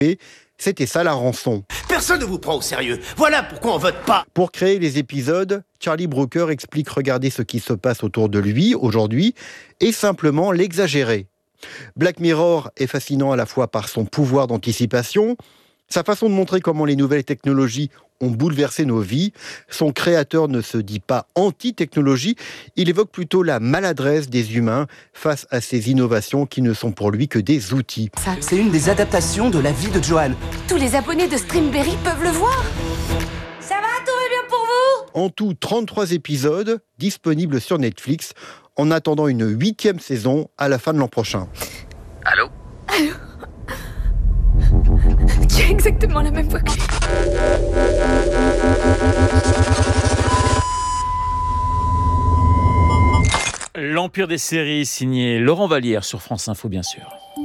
C'était ça la rançon. Personne ne vous prend au sérieux. Voilà pourquoi on vote pas. Pour créer les épisodes, Charlie Brooker explique regarder ce qui se passe autour de lui aujourd'hui et simplement l'exagérer. Black Mirror est fascinant à la fois par son pouvoir d'anticipation, sa façon de montrer comment les nouvelles technologies ont bouleversé nos vies. Son créateur ne se dit pas anti-technologie, il évoque plutôt la maladresse des humains face à ces innovations qui ne sont pour lui que des outils. C'est une des adaptations de la vie de Johan. Tous les abonnés de Streamberry peuvent le voir. Ça va, tout va bien pour vous ? En tout, 33 épisodes disponibles sur Netflix, en attendant une 8e saison à la fin de l'an prochain. Allô ? Tu as exactement la même voix que lui. L'Empire des séries, signé Laurent Vallière sur France Info, bien sûr.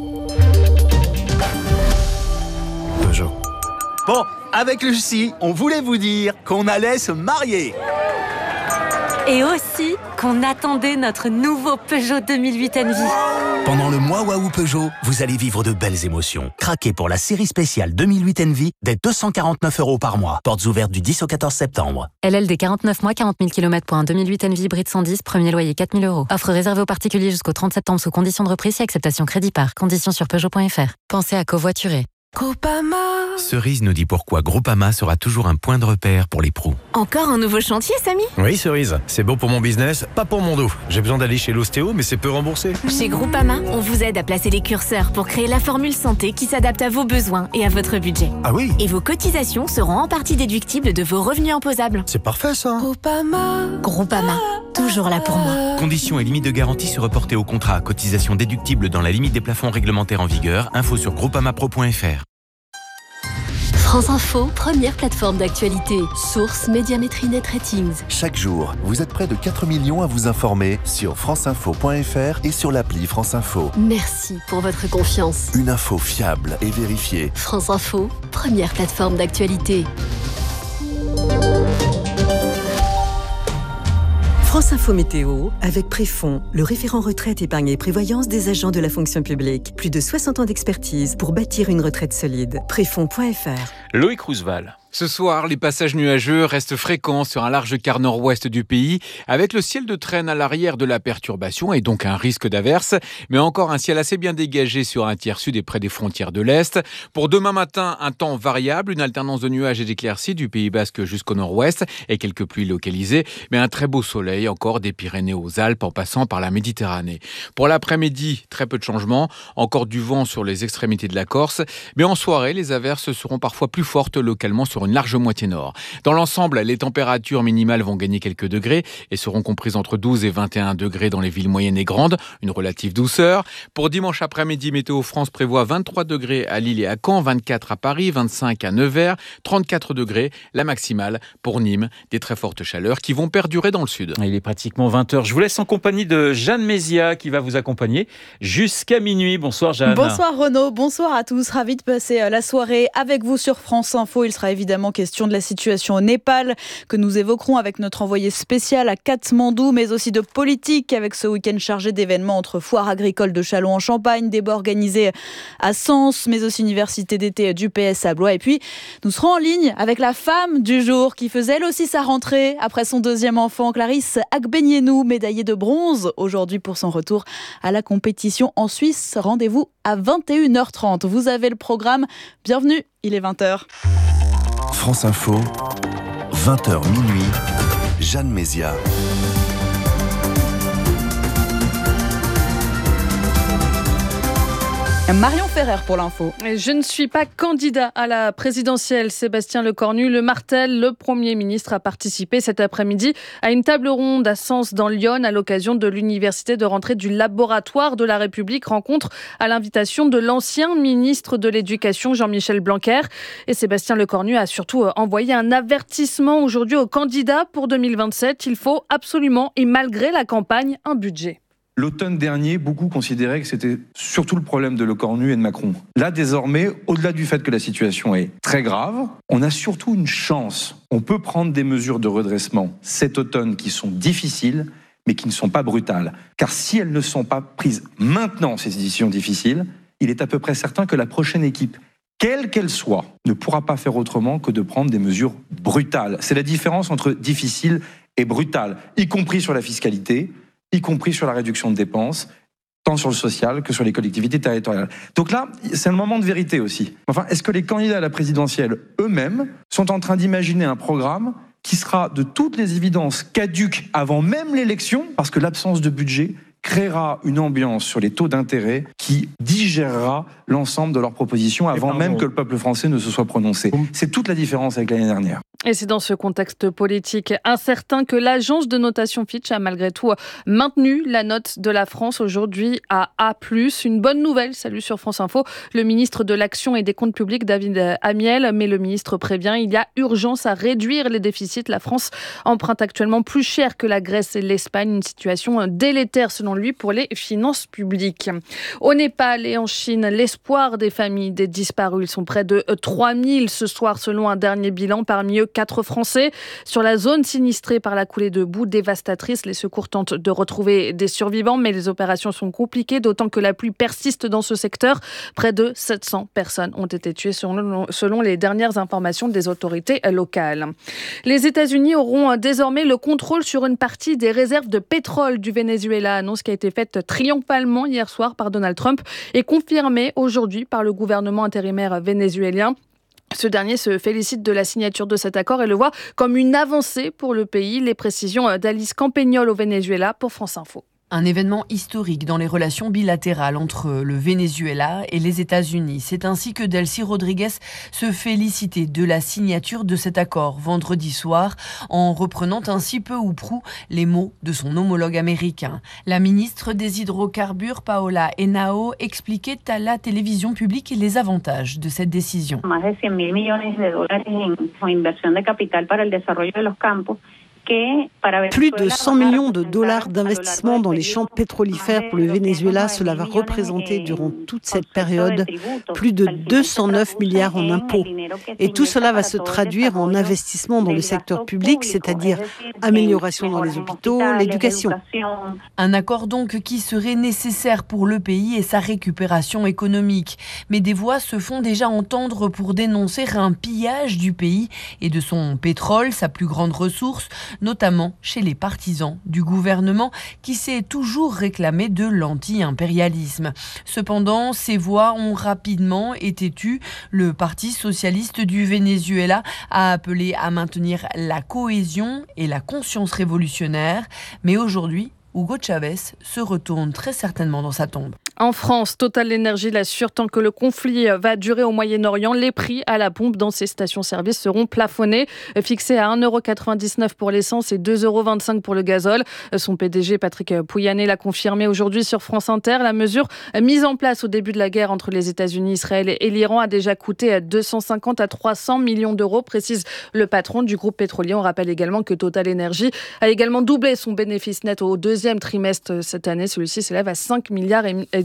Peugeot. Bon, avec Lucie, on voulait vous dire qu'on allait se marier. Et aussi qu'on attendait notre nouveau Peugeot 2008 Envy. Pendant le mois Waouh Peugeot, vous allez vivre de belles émotions. Craquez pour la série spéciale 2008 Envy dès 249 € par mois. Portes ouvertes du 10 au 14 septembre. LLD 49 mois, 40 000 km pour un 2008 Envy hybride 110, premier loyer 4 000 €. Offre réservée aux particuliers jusqu'au 30 septembre sous conditions de reprise et acceptation crédit par. Conditions sur Peugeot.fr. Pensez à covoiturer. Groupama. Cerise nous dit pourquoi Groupama sera toujours un point de repère pour les pros. Encore un nouveau chantier, Samy ? Oui, Cerise, c'est bon pour mon business, pas pour mon dos. J'ai besoin d'aller chez l'ostéo, mais c'est peu remboursé. Chez Groupama, on vous aide à placer les curseurs pour créer la formule santé qui s'adapte à vos besoins et à votre budget. Ah oui ? Et vos cotisations seront en partie déductibles de vos revenus imposables. C'est parfait ça. Groupama, toujours là pour moi. Conditions et limites de garantie se reporter au contrat. Cotisation déductible dans la limite des plafonds réglementaires en vigueur. Info sur groupamapro.fr. France Info, première plateforme d'actualité. Source Médiamétrie Net Ratings. Chaque jour, vous êtes près de 4 millions à vous informer sur franceinfo.fr et sur l'appli France Info. Merci pour votre confiance. Une info fiable et vérifiée. France Info, première plateforme d'actualité. France Info Météo, avec Préfond, le référent retraite, épargne et prévoyance des agents de la fonction publique. Plus de 60 ans d'expertise pour bâtir une retraite solide. Préfond.fr. Loïc Roosevelt. Ce soir, les passages nuageux restent fréquents sur un large quart nord-ouest du pays, avec le ciel de traîne à l'arrière de la perturbation et donc un risque d'averse, mais encore un ciel assez bien dégagé sur un tiers sud et près des frontières de l'Est. Pour demain matin, un temps variable, une alternance de nuages et d'éclaircies du Pays Basque jusqu'au nord-ouest et quelques pluies localisées, mais un très beau soleil encore des Pyrénées aux Alpes en passant par la Méditerranée. Pour l'après-midi, très peu de changements, encore du vent sur les extrémités de la Corse, mais en soirée, les averses seront parfois plus fortes localement sur une large moitié nord. Dans l'ensemble, les températures minimales vont gagner quelques degrés et seront comprises entre 12 et 21 degrés dans les villes moyennes et grandes, une relative douceur. Pour dimanche après-midi, Météo France prévoit 23 degrés à Lille et à Caen, 24 à Paris, 25 à Nevers, 34 degrés, la maximale pour Nîmes, des très fortes chaleurs qui vont perdurer dans le sud. Il est pratiquement 20h. Je vous laisse en compagnie de Jeanne Mézia qui va vous accompagner jusqu'à minuit. Bonsoir Jeanne. Bonsoir Renaud, bonsoir à tous. Ravi de passer la soirée avec vous sur France Info. Il sera évidemment question de la situation au Népal que nous évoquerons avec notre envoyé spécial à Katmandou, mais aussi de politique avec ce week-end chargé d'événements entre foire agricole de Châlons-en-Champagne, débat organisé à Sens, mais aussi université d'été du PS à Blois. Et puis, nous serons en ligne avec la femme du jour qui faisait elle aussi sa rentrée après son deuxième enfant, Clarisse Agbenienou, médaillée de bronze aujourd'hui pour son retour à la compétition en Suisse. Rendez-vous à 21h30. Vous avez le programme. Bienvenue, il est 20h. France Info, 20h minuit, Jeanne Mézia. Marion Ferrer pour l'info. Je ne suis pas candidat à la présidentielle. Sébastien Lecornu le martèle. Le Premier ministre a participé cet après-midi à une table ronde à Sens dans l'Yonne à l'occasion de l'université de rentrée du Laboratoire de la République. Rencontre à l'invitation de l'ancien ministre de l'Éducation Jean-Michel Blanquer. Et Sébastien Lecornu a surtout envoyé un avertissement aujourd'hui aux candidats pour 2027. Il faut absolument, et malgré la campagne, un budget. L'automne dernier, beaucoup considéraient que c'était surtout le problème de Lecornu et de Macron. Là, désormais, au-delà du fait que la situation est très grave, on a surtout une chance. On peut prendre des mesures de redressement cet automne qui sont difficiles, mais qui ne sont pas brutales. Car si elles ne sont pas prises maintenant, ces décisions difficiles, il est à peu près certain que la prochaine équipe quelle qu'elle soit, ne pourra pas faire autrement que de prendre des mesures brutales. C'est la différence entre difficile et brutal, y compris sur la fiscalité, y compris sur la réduction de dépenses, tant sur le social que sur les collectivités territoriales. Donc là, c'est un moment de vérité aussi. Enfin, est-ce que les candidats à la présidentielle eux-mêmes sont en train d'imaginer un programme qui sera de toutes les évidences caduque avant même l'élection, parce que l'absence de budget créera une ambiance sur les taux d'intérêt qui digérera l'ensemble de leurs propositions avant même que le peuple français ne se soit prononcé. C'est toute la différence avec l'année dernière. Et c'est dans ce contexte politique incertain que l'agence de notation Fitch a malgré tout maintenu la note de la France aujourd'hui à A+. Une bonne nouvelle, salut sur France Info. Le ministre de l'Action et des Comptes Publics, David Amiel, mais le ministre prévient, il y a urgence à réduire les déficits. La France emprunte actuellement plus cher que la Grèce et l'Espagne, une situation délétère selon lui pour les finances publiques. Au Népal et en Chine, l'espoir des familles des disparus, ils sont près de 3000 ce soir selon un dernier bilan, parmi eux 4 Français. Sur la zone sinistrée par la coulée de boue dévastatrice, les secours tentent de retrouver des survivants, mais les opérations sont compliquées, d'autant que la pluie persiste dans ce secteur. Près de 700 personnes ont été tuées selon les dernières informations des autorités locales. Les États-Unis auront désormais le contrôle sur une partie des réserves de pétrole du Venezuela, annonce qui a été faite triomphalement hier soir par Donald Trump et confirmée aujourd'hui par le gouvernement intérimaire vénézuélien. Ce dernier se félicite de la signature de cet accord et le voit comme une avancée pour le pays. Les précisions d'Alice Campagnol au Venezuela pour France Info. Un événement historique dans les relations bilatérales entre le Venezuela et les États-Unis. C'est ainsi que Delcy Rodriguez se félicitait de la signature de cet accord vendredi soir, en reprenant ainsi peu ou prou les mots de son homologue américain. La ministre des Hydrocarbures, Paola Henao, expliquait à la télévision publique les avantages de cette décision. Plus de 100 millions de dollars d'investissement dans les champs pétrolifères pour le Venezuela, cela va représenter durant toute cette période plus de 209 milliards en impôts. Et tout cela va se traduire en investissement dans le secteur public, c'est-à-dire amélioration dans les hôpitaux, l'éducation. Un accord donc qui serait nécessaire pour le pays et sa récupération économique. Mais des voix se font déjà entendre pour dénoncer un pillage du pays et de son pétrole, sa plus grande ressource, notamment chez les partisans du gouvernement qui s'est toujours réclamé de l'anti-impérialisme. Cependant, ces voix ont rapidement été tues. Le Parti socialiste du Venezuela a appelé à maintenir la cohésion et la conscience révolutionnaire. Mais aujourd'hui, Hugo Chavez se retourne très certainement dans sa tombe. En France, Total Energy l'assure, tant que le conflit va durer au Moyen-Orient, les prix à la pompe dans ces stations-service seront plafonnés, fixés à 1,99 € pour l'essence et 2,25 € pour le gazole. Son PDG, Patrick Pouyanné, l'a confirmé aujourd'hui sur France Inter. La mesure mise en place au début de la guerre entre les États-Unis, Israël et l'Iran a déjà coûté 250 à 300 millions d'euros, précise le patron du groupe pétrolier. On rappelle également que Total Energy a également doublé son bénéfice net au deuxième trimestre cette année. Celui-ci s'élève à 5,5 milliards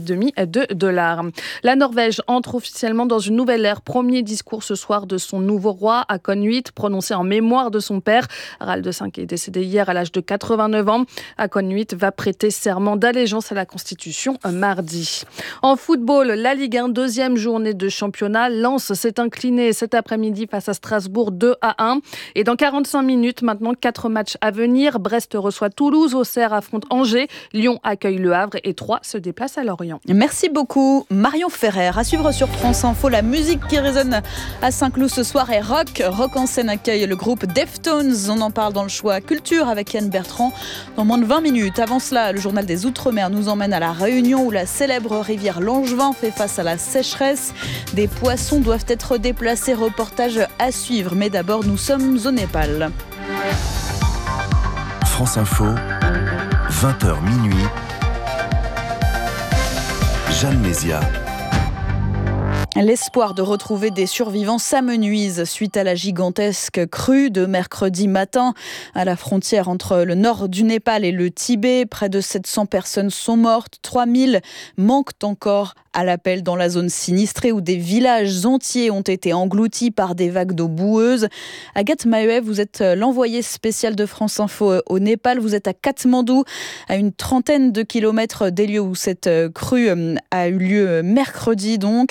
de dollars. La Norvège entre officiellement dans une nouvelle ère. Premier discours ce soir de son nouveau roi à Håkon VIII, prononcé en mémoire de son père. Harald V est décédé hier à l'âge de 89 ans. Håkon VIII va prêter serment d'allégeance à la Constitution mardi. En football, la Ligue 1, deuxième journée de championnat. Lens s'est incliné cet après-midi face à Strasbourg 2-1. Et dans 45 minutes, maintenant 4 matchs à venir. Brest reçoit Toulouse, Auxerre affronte Angers, Lyon accueille Le Havre et Troyes se déplace à Lorient. Merci beaucoup Marion Ferrer. À suivre sur France Info, la musique qui résonne à Saint-Cloud ce soir est rock. Rock en scène accueille le groupe Deftones. On en parle dans le choix culture avec Yann Bertrand dans moins de 20 minutes. Avant cela, le journal des Outre-mer nous emmène à La Réunion où la célèbre rivière Langevin fait face à la sécheresse. Des poissons doivent être déplacés. Reportage à suivre. Mais d'abord, nous sommes au Népal. France Info, 20h minuit. Jeanne Mézia. L'espoir de retrouver des survivants s'amenuise suite à la gigantesque crue de mercredi matin à la frontière entre le nord du Népal et le Tibet. Près de 700 personnes sont mortes, 3000 manquent encore à l'appel dans la zone sinistrée où des villages entiers ont été engloutis par des vagues d'eau boueuse. Agathe Maheuet, vous êtes l'envoyée spéciale de France Info au Népal. Vous êtes à Katmandou, à une trentaine de kilomètres des lieux où cette crue a eu lieu mercredi donc.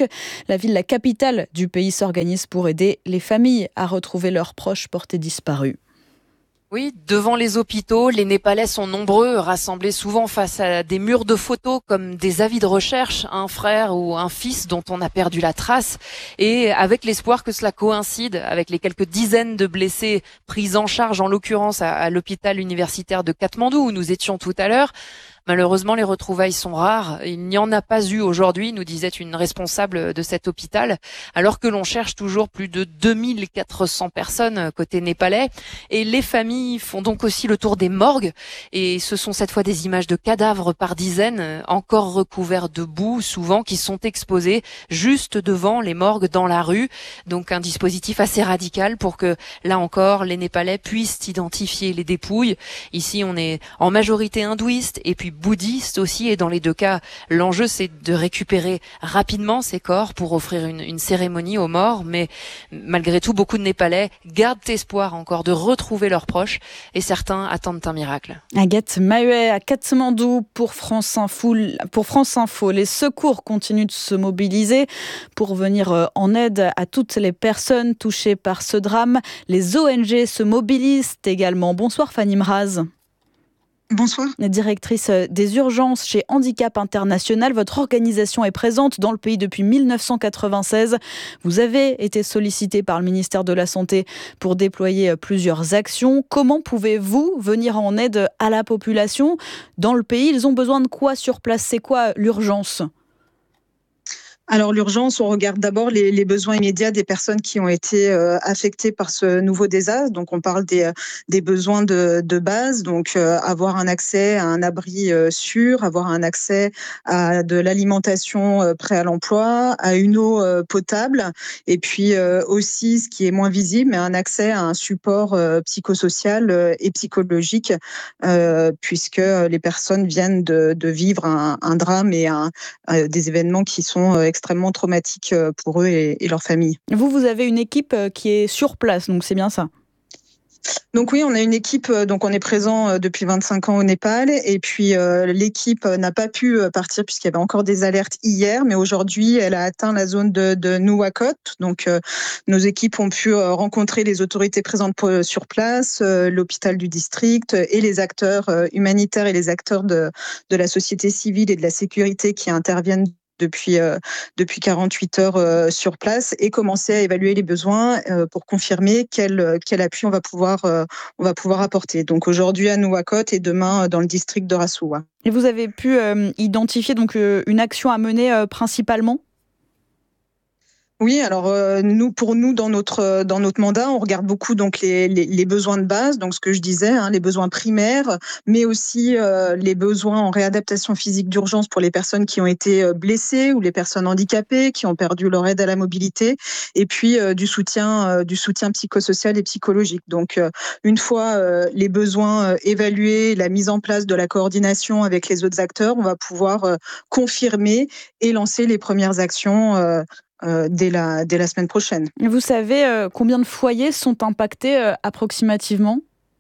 La ville, la capitale du pays, s'organise pour aider les familles à retrouver leurs proches portés disparus. Oui, devant les hôpitaux, les Népalais sont nombreux, rassemblés souvent face à des murs de photos comme des avis de recherche, un frère ou un fils dont on a perdu la trace, et avec l'espoir que cela coïncide avec les quelques dizaines de blessés pris en charge, en l'occurrence à l'hôpital universitaire de Katmandou où nous étions tout à l'heure. Malheureusement, les retrouvailles sont rares. Il n'y en a pas eu aujourd'hui, nous disait une responsable de cet hôpital, alors que l'on cherche toujours plus de 2400 personnes côté népalais. Et les familles font donc aussi le tour des morgues. Et ce sont cette fois des images de cadavres par dizaines, encore recouverts de boue, souvent, qui sont exposés juste devant les morgues dans la rue. Donc un dispositif assez radical pour que, là encore, les Népalais puissent identifier les dépouilles. Ici, on est en majorité hindouiste et puis bouddhiste aussi, et dans les deux cas, l'enjeu c'est de récupérer rapidement ces corps pour offrir une cérémonie aux morts, mais malgré tout, beaucoup de Népalais gardent espoir encore de retrouver leurs proches, et certains attendent un miracle. Agathe Mahuet à Katmandou pour France Info. Les secours continuent de se mobiliser pour venir en aide à toutes les personnes touchées par ce drame. Les ONG se mobilisent également. Bonsoir Fanny Mraz. Bonsoir. Directrice des urgences chez Handicap International, votre organisation est présente dans le pays depuis 1996. Vous avez été sollicitée par le ministère de la Santé pour déployer plusieurs actions. Comment pouvez-vous venir en aide à la population dans le pays? Ils ont besoin de quoi sur place? C'est quoi l'urgence? Alors l'urgence, on regarde d'abord les besoins immédiats des personnes qui ont été affectées par ce nouveau désastre. Donc on parle des besoins de base, donc avoir un accès à un abri sûr, avoir un accès à de l'alimentation prêt à l'emploi, à une eau potable, et puis aussi, ce qui est moins visible, mais un accès à un support psychosocial et psychologique, puisque les personnes viennent de vivre un drame et des événements qui sont extrêmement traumatiques pour eux et leur famille. Vous avez une équipe qui est sur place, donc c'est bien ça? Donc oui, on a une équipe, donc on est présent depuis 25 ans au Népal, et puis l'équipe n'a pas pu partir puisqu'il y avait encore des alertes hier, mais aujourd'hui elle a atteint la zone de Nuwakot. Donc nos équipes ont pu rencontrer les autorités présentes sur place, l'hôpital du district et les acteurs humanitaires et les acteurs de la société civile et de la sécurité qui interviennent depuis 48 heures sur place, et commencer à évaluer les besoins pour confirmer quel appui on va pouvoir apporter. Donc aujourd'hui à Nuwakot et demain dans le district de Rasuwa. Et vous avez pu identifier donc une action à mener principalement? Oui, alors pour nous dans notre mandat, on regarde beaucoup donc les besoins de base, donc ce que je disais, les besoins primaires, mais aussi les besoins en réadaptation physique d'urgence pour les personnes qui ont été blessées ou les personnes handicapées qui ont perdu leur aide à la mobilité, et puis du soutien psychosocial et psychologique. Donc une fois les besoins évalués, la mise en place de la coordination avec les autres acteurs, on va pouvoir confirmer et lancer les premières actions dès la semaine prochaine. Vous savez combien de foyers sont impactés approximativement?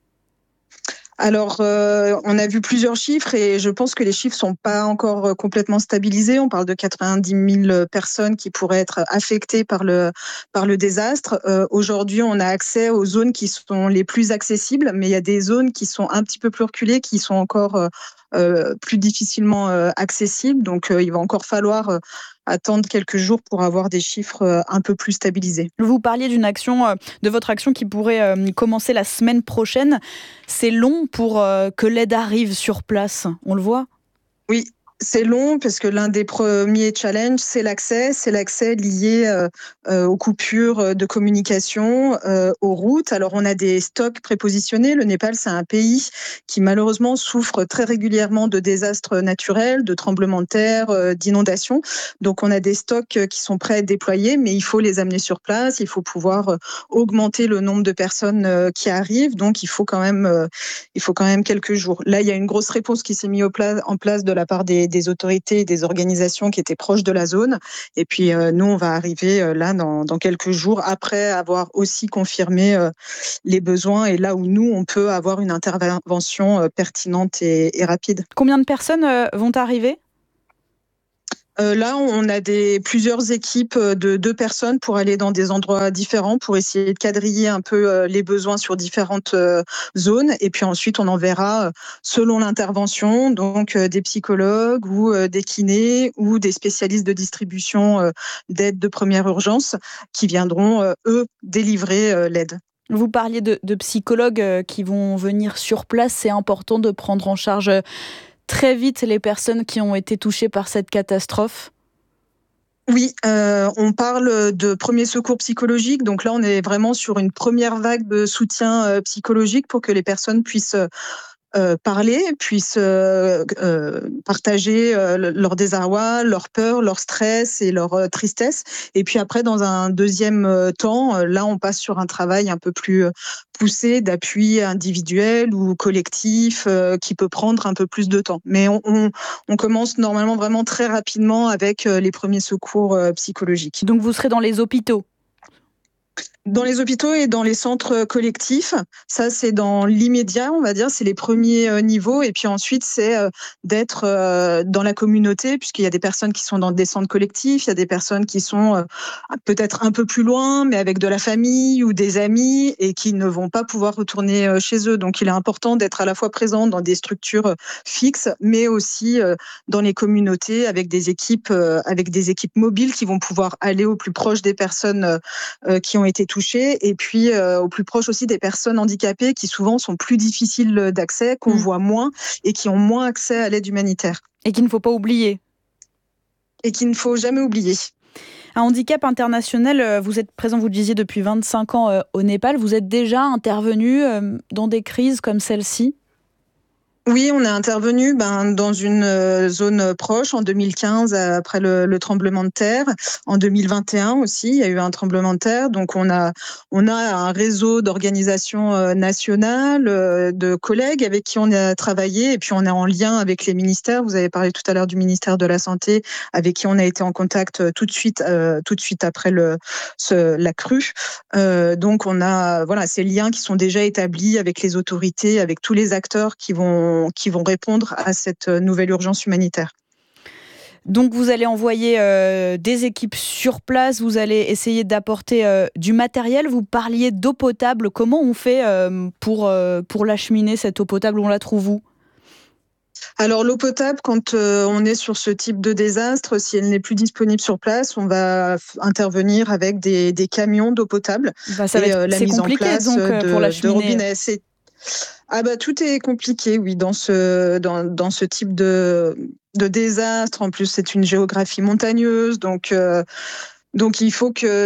Alors, on a vu plusieurs chiffres et je pense que les chiffres sont pas encore complètement stabilisés. On parle de 90 000 personnes qui pourraient être affectées par le désastre. Aujourd'hui, on a accès aux zones qui sont les plus accessibles, mais il y a des zones qui sont un petit peu plus reculées, qui sont encore plus difficilement accessibles. Donc, il va encore falloir attendre quelques jours pour avoir des chiffres un peu plus stabilisés. Vous parliez de votre action qui pourrait commencer la semaine prochaine. C'est long pour que l'aide arrive sur place, on le voit? Oui. C'est long parce que l'un des premiers challenges, c'est l'accès lié aux coupures de communication, aux routes. Alors, on a des stocks prépositionnés. Le Népal, c'est un pays qui malheureusement souffre très régulièrement de désastres naturels, de tremblements de terre, d'inondations. Donc, on a des stocks qui sont prêts à être déployés, mais il faut les amener sur place. Il faut pouvoir augmenter le nombre de personnes qui arrivent. Donc, il faut quand même quelques jours. Là, il y a une grosse réponse qui s'est mise en place de la part des autorités et des organisations qui étaient proches de la zone. Et puis, nous, on va arriver là dans quelques jours après avoir aussi confirmé les besoins et là où nous, on peut avoir une intervention pertinente et rapide. Combien de personnes vont arriver ? Là, on a plusieurs équipes de 2 personnes pour aller dans des endroits différents, pour essayer de quadriller un peu les besoins sur différentes zones. Et puis ensuite, on enverra, selon l'intervention, donc des psychologues ou des kinés ou des spécialistes de distribution d'aide de première urgence qui viendront, eux, délivrer l'aide. Vous parliez de psychologues qui vont venir sur place. C'est important de prendre en charge très vite les personnes qui ont été touchées par cette catastrophe? Oui, on parle de premiers secours psychologiques. Donc là, on est vraiment sur une première vague de soutien psychologique pour que les personnes puissent parler, puissent partager leur désarroi, leur peur, leur stress et leur tristesse. Et puis après, dans un deuxième temps, là, on passe sur un travail un peu plus poussé d'appui individuel ou collectif qui peut prendre un peu plus de temps. Mais on commence normalement vraiment très rapidement avec les premiers secours psychologiques. Donc vous serez dans les hôpitaux? Dans les hôpitaux et dans les centres collectifs, ça c'est dans l'immédiat, on va dire, c'est les premiers niveaux. Et puis ensuite, c'est d'être dans la communauté, puisqu'il y a des personnes qui sont dans des centres collectifs, il y a des personnes qui sont peut-être un peu plus loin, mais avec de la famille ou des amis et qui ne vont pas pouvoir retourner chez eux. Donc il est important d'être à la fois présent dans des structures fixes, mais aussi dans les communautés avec des équipes mobiles qui vont pouvoir aller au plus proche des personnes qui ont été touchées, et puis au plus proche aussi des personnes handicapées qui souvent sont plus difficiles d'accès, qu'on voit moins et qui ont moins accès à l'aide humanitaire. Et qu'il ne faut pas oublier. Et qu'il ne faut jamais oublier. Un handicap international, vous êtes présent, vous le disiez, depuis 25 ans au Népal. Vous êtes déjà intervenu dans des crises comme celle-ci ? Oui, on est intervenu dans une zone proche en 2015 après le tremblement de terre. En 2021 aussi, il y a eu un tremblement de terre. Donc on a un réseau d'organisations nationales, de collègues avec qui on a travaillé, et puis on est en lien avec les ministères. Vous avez parlé tout à l'heure du ministère de la Santé, avec qui on a été en contact tout de suite après la crue. Donc on a ces liens qui sont déjà établis avec les autorités, avec tous les acteurs qui vont répondre à cette nouvelle urgence humanitaire. Donc vous allez envoyer des équipes sur place, vous allez essayer d'apporter du matériel. Vous parliez d'eau potable. Comment on fait pour l'acheminer, cette eau potable? On la trouve où? Alors l'eau potable, quand on est sur ce type de désastre, si elle n'est plus disponible sur place, on va intervenir avec des camions d'eau potable. C'est compliqué donc pour l'acheminer. De robinets. Tout est compliqué, oui, dans ce type de désastre. En plus, c'est une géographie montagneuse, donc il faut que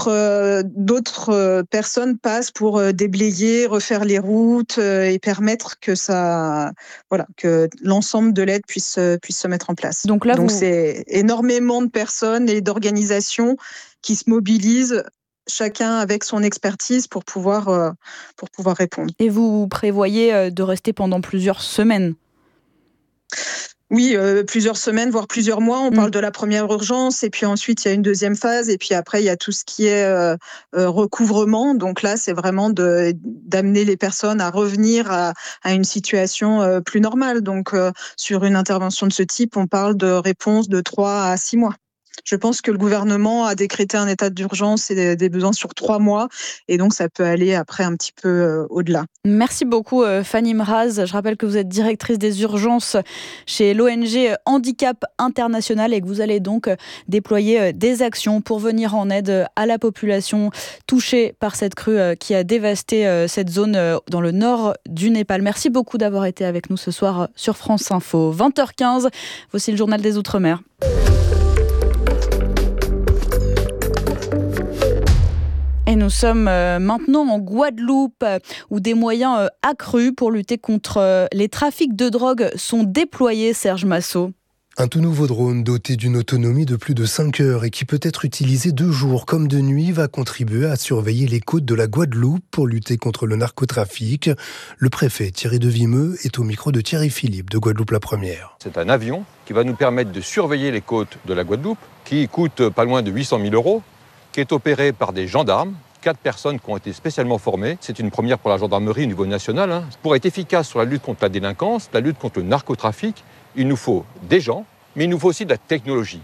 d'autres personnes passent pour déblayer, refaire les routes et permettre que l'ensemble de l'aide puisse se mettre en place. Donc c'est énormément de personnes et d'organisations qui se mobilisent, chacun avec son expertise pour pouvoir répondre. Et vous prévoyez de rester pendant plusieurs semaines? Oui, plusieurs semaines, voire plusieurs mois. On parle de la première urgence, et puis ensuite il y a une deuxième phase, et puis après il y a tout ce qui est recouvrement. Donc là, c'est vraiment d'amener les personnes à revenir à une situation plus normale. Donc sur une intervention de ce type, on parle de réponse de 3 à 6 mois. Je pense que le gouvernement a décrété un état d'urgence et des besoins sur 3 mois. Et donc, ça peut aller après un petit peu au-delà. Merci beaucoup, Fanny Mraz. Je rappelle que vous êtes directrice des urgences chez l'ONG Handicap International et que vous allez donc déployer des actions pour venir en aide à la population touchée par cette crue qui a dévasté cette zone dans le nord du Népal. Merci beaucoup d'avoir été avec nous ce soir sur France Info. 20h15, voici le journal des Outre-mer. Et nous sommes maintenant en Guadeloupe où des moyens accrus pour lutter contre les trafics de drogue sont déployés, Serge Massot. Un tout nouveau drone doté d'une autonomie de plus de 5 heures et qui peut être utilisé de jour comme de nuit va contribuer à surveiller les côtes de la Guadeloupe pour lutter contre le narcotrafic. Le préfet Thierry Devimeux est au micro de Thierry Philippe de Guadeloupe la Première. C'est un avion qui va nous permettre de surveiller les côtes de la Guadeloupe, qui coûte pas loin de 800 000 €, qui est opéré par des gendarmes, 4 personnes qui ont été spécialement formées. C'est une première pour la gendarmerie au niveau national. Pour être efficace sur la lutte contre la délinquance, la lutte contre le narcotrafic, il nous faut des gens, mais il nous faut aussi de la technologie.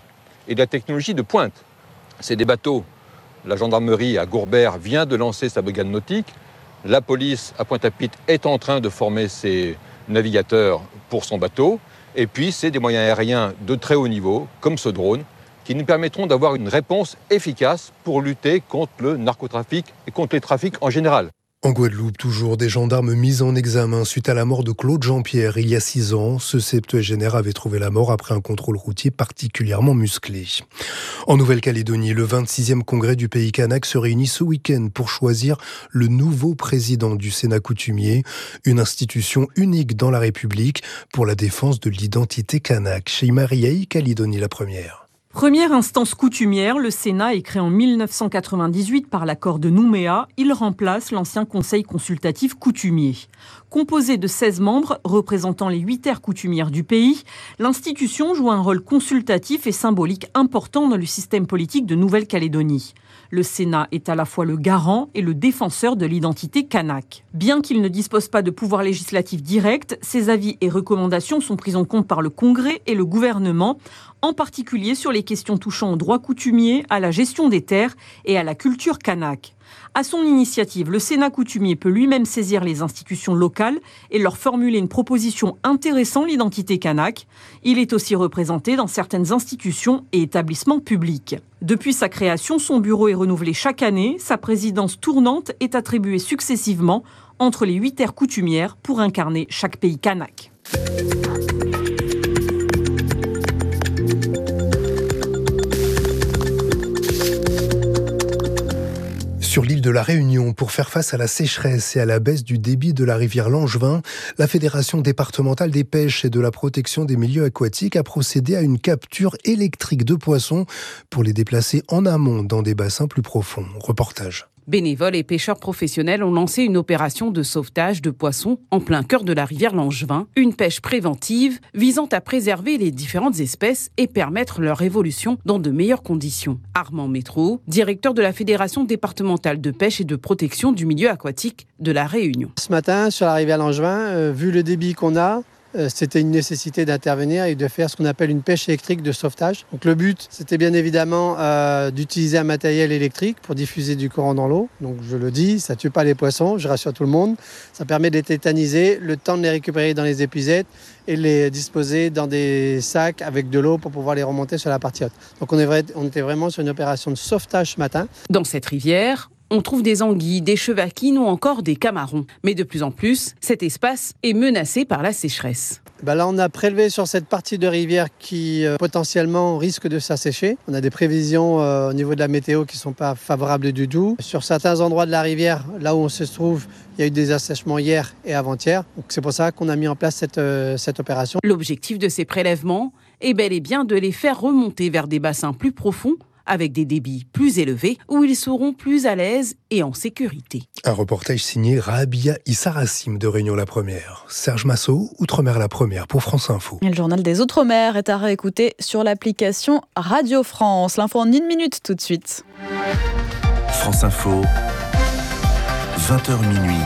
et de la technologie de pointe. C'est des bateaux. La gendarmerie à Gourbert vient de lancer sa brigade nautique. La police à Pointe-à-Pitre est en train de former ses navigateurs pour son bateau. Et puis, c'est des moyens aériens de très haut niveau, comme ce drone, qui nous permettront d'avoir une réponse efficace pour lutter contre le narcotrafic et contre les trafics en général. En Guadeloupe, toujours des gendarmes mis en examen suite à la mort de Claude Jean-Pierre il y a 6 ans. Ce septuagénaire avait trouvé la mort après un contrôle routier particulièrement musclé. En Nouvelle-Calédonie, le 26e congrès du pays kanak se réunit ce week-end pour choisir le nouveau président du Sénat coutumier, une institution unique dans la République pour la défense de l'identité kanak. Chez Mariaï, Calédonie la première. Première instance coutumière, le Sénat est créé en 1998 par l'accord de Nouméa. Il remplace l'ancien conseil consultatif coutumier. Composé de 16 membres représentant les 8 terres coutumières du pays, l'institution joue un rôle consultatif et symbolique important dans le système politique de Nouvelle-Calédonie. Le Sénat est à la fois le garant et le défenseur de l'identité kanak. Bien qu'il ne dispose pas de pouvoir législatif direct, ses avis et recommandations sont pris en compte par le Congrès et le gouvernement, en particulier sur les questions touchant aux droits coutumiers, à la gestion des terres et à la culture kanak. À son initiative, le Sénat coutumier peut lui-même saisir les institutions locales et leur formuler une proposition intéressant l'identité kanak. Il est aussi représenté dans certaines institutions et établissements publics. Depuis sa création, son bureau est renouvelé chaque année. Sa présidence tournante est attribuée successivement entre les 8 terres coutumières pour incarner chaque pays kanak. Sur l'île de la Réunion, pour faire face à la sécheresse et à la baisse du débit de la rivière Langevin, la Fédération départementale des pêches et de la protection des milieux aquatiques a procédé à une capture électrique de poissons pour les déplacer en amont dans des bassins plus profonds. Reportage. Bénévoles et pêcheurs professionnels ont lancé une opération de sauvetage de poissons en plein cœur de la rivière Langevin, une pêche préventive visant à préserver les différentes espèces et permettre leur évolution dans de meilleures conditions. Armand Métro, directeur de la Fédération départementale de pêche et de protection du milieu aquatique de la Réunion. Ce matin, sur la rivière Langevin, vu le débit qu'on a, c'était une nécessité d'intervenir et de faire ce qu'on appelle une pêche électrique de sauvetage. Donc le but, c'était bien évidemment d'utiliser un matériel électrique pour diffuser du courant dans l'eau. Donc je le dis, ça ne tue pas les poissons, je rassure tout le monde. Ça permet de les tétaniser, le temps de les récupérer dans les épuisettes et les disposer dans des sacs avec de l'eau pour pouvoir les remonter sur la partie haute. Donc on était vraiment sur une opération de sauvetage ce matin. Dans cette rivière, on trouve des anguilles, des chevaquines ou encore des camarons. Mais de plus en plus, cet espace est menacé par la sécheresse. Là, on a prélevé sur cette partie de rivière qui potentiellement risque de s'assécher. On a des prévisions au niveau de la météo qui ne sont pas favorables du tout. Sur certains endroits de la rivière, là où on se trouve, il y a eu des assèchements hier et avant-hier. Donc c'est pour ça qu'on a mis en place cette opération. L'objectif de ces prélèvements est bel et bien de les faire remonter vers des bassins plus profonds, avec des débits plus élevés, où ils seront plus à l'aise et en sécurité. Un reportage signé Rabia Issarassim de Réunion la Première. Serge Massot, Outre-mer la Première pour France Info. Et le journal des Outre-mer est à réécouter sur l'application Radio France. L'info en 1 minute tout de suite. France Info, 20h minuit.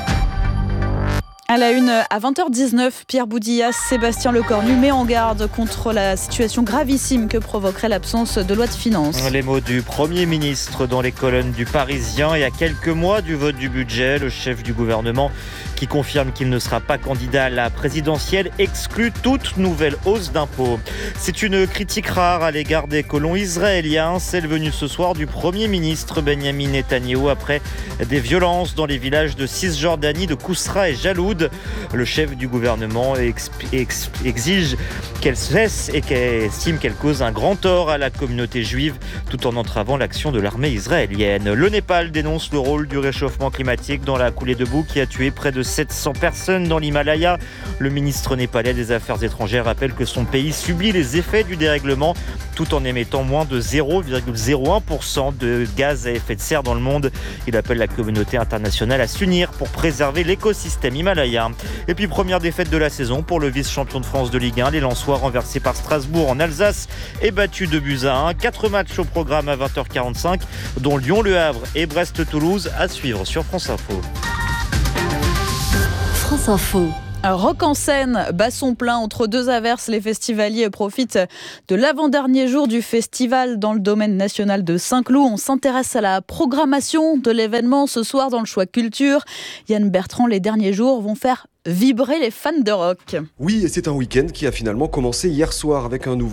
À la une, à 20h19, Pierre Boudillas, Sébastien Lecornu met en garde contre la situation gravissime que provoquerait l'absence de loi de finances. Les mots du Premier ministre dans les colonnes du Parisien. Et à quelques mois du vote du budget, le chef du gouvernement qui confirme qu'il ne sera pas candidat à la présidentielle exclut toute nouvelle hausse d'impôts. C'est une critique rare à l'égard des colons israéliens, celle venue ce soir du Premier ministre Benyamin Netanyahou après des violences dans les villages de Cisjordanie, de Kousra et Jaloud. Le chef du gouvernement exige qu'elle cesse et qu'elle estime qu'elle cause un grand tort à la communauté juive tout en entravant l'action de l'armée israélienne. Le Népal dénonce le rôle du réchauffement climatique dans la coulée de boue qui a tué près de 700 personnes dans l'Himalaya. Le ministre népalais des Affaires étrangères rappelle que son pays subit les effets du dérèglement tout en émettant moins de 0,01% de gaz à effet de serre dans le monde. Il appelle la communauté internationale à s'unir pour préserver l'écosystème himalayen. Et puis première défaite de la saison pour le vice-champion de France de Ligue 1. Les Lensois renversés par Strasbourg en Alsace et battus 2-1. 4 matchs au programme à 20h45 dont Lyon, Le Havre et Brest-Toulouse à suivre sur France Info. France Info. Rock en scène, bat son plein entre deux averses. Les festivaliers profitent de l'avant-dernier jour du festival dans le domaine national de Saint-Cloud. On s'intéresse à la programmation de l'événement ce soir dans le choix culture. Yann Bertrand, les derniers jours vont faire vibrer les fans de rock. Oui, et c'est un week-end qui a finalement commencé hier soir avec un nouveau